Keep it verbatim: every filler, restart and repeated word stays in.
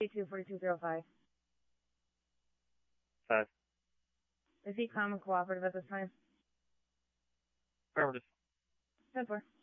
two forty-two zero five. Five. Is he calm and cooperative at this time? Affirmative. ten four.